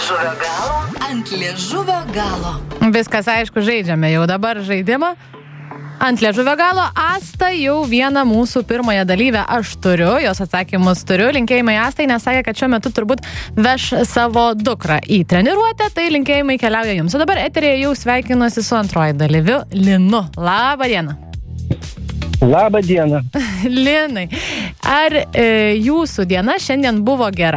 liežuvio galo. Ant liežuvio galo. Viskas aišku, žaidžiame jau dabar žaidimą. Ant liežuvio galo Asta jau vieną mūsų pirmąją dalyvę aš turiu, jos atsakymus turiu. Linkėjimai Astai, nes sakė, kad šiuo metu turbūt veš savo dukrą į treniruotę, tai linkėjimai keliauja jums. O dabar eterėje jau sveikinuosi su antroji dalyviu, Linu. Labą dieną. Labą dieną. Linai, ar jūsų diena šiandien buvo gera?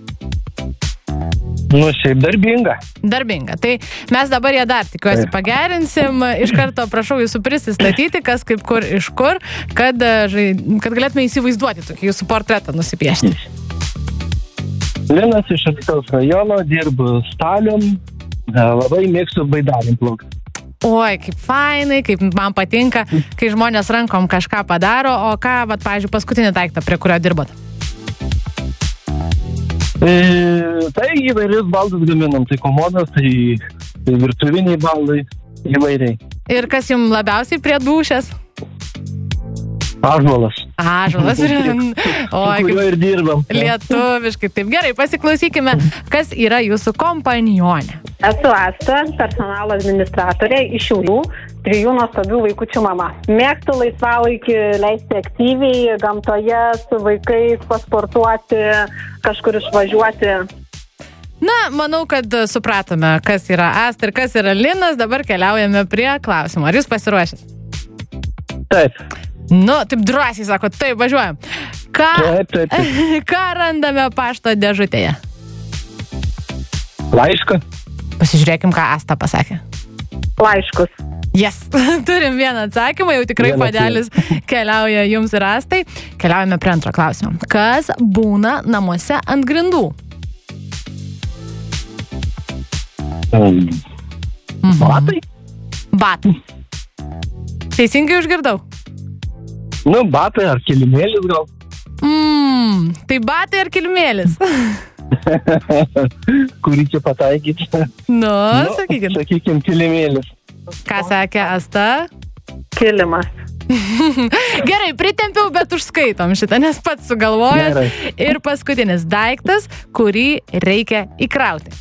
Nu, šiaip darbinga. Darbinga. Tai mes dabar ją dar tikiuosi pagerinsim. Iš karto prašau jūsų prisistatyti, kas kaip kur iš kur, kad galėtume įsivaizduoti tokį jūsų portretą nusipiešti. Linas iš Alytaus rajono, dirbu stalium, labai mėgstu baidarėm plaukti. Oi, kaip fainai, kaip man patinka, kai žmonės rankom kažką padaro, o ką, pavyzdžiui, paskutinį daiktą, prie kurio dirbot? Tai įvairius baldus gaminam, tai komodas, tai virtuviniai baldai, įvairiai. Ir kas jums labiausiai prie dūšės? Ąžuolas. Ąžuolas. Oi, kuriuo ir dirbam. Lietuviškai. Taip, gerai, pasiklausykime, kas yra jūsų kompanionė. Esu Asta, personalo administratorė iš Šiaulių, 3 nuostabių vaikučių mama. Mėgstu laisvalaikį leisti aktyviai, gamtoje, su vaikais, pasportuoti, kažkur išvažiuoti. Na, manau, kad supratome, kas yra Asta ir kas yra Linas. Dabar keliaujame prie klausimo. Ar jūs pasiruošęs? Taip. Nu, taip drąsiai sako, taip, važiuojam. Taip. Ką randame pašto dėžutėje? Laišką. Pasižiūrėkim, ką Asta pasakė. Laiškus. Yes, turim vieną atsakymą, jau tikrai padelis keliauja jums ir Astai. Keliaujame prie antro klausimo. Kas būna namuose ant grindų? Batai? Batai. Teisingai užgirdau? Nu, batai ar kilimėlis gal. Tai batai ar kilimėlis? Kurį čia pataikyti? Nu, sakykime. Sakykim, kilimėlis. Ką sakė Asta? Kilimas. Gerai, pritempiau, bet užskaitom šitą, nes pats sugalvojęs. Gerai. Ir paskutinis daiktas, kurį reikia įkrauti.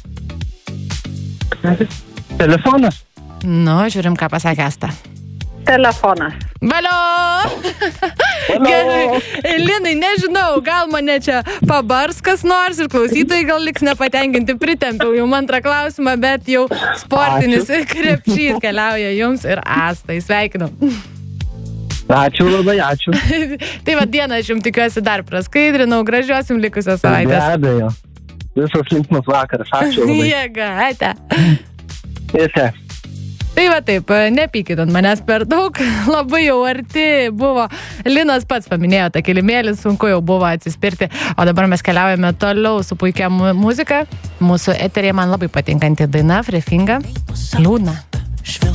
Telefonas? Nu, žiūrim, ką pasakė Asta. Telefonas. Valio! Gerai, Linai, nežinau, gal mane čia pabars kas nors ir klausytojai gal liks nepatenkinti, pritempiau jau antrą klausimą, bet jau sportinis krepšys keliauja jums ir Astai. Sveikinu. Ačiū labai, ačiū. Tai va, dieną aš jums tikiuosi dar praskaidrinau, gražios jums likusios savaitės. Be abejo. Visos linksmas vakaras, ačiū labai. Jėga, ate. Ate. Tai va taip, nepykit ant manęs per daug, labai jau arti buvo. Linas pats paminėjo tą kilimėlį, sunku jau buvo atsispirti, o dabar mes keliaujame toliau su puikia muzika. Mūsų eterėje man labai patinkanti daina, Frefinga, Liūdna.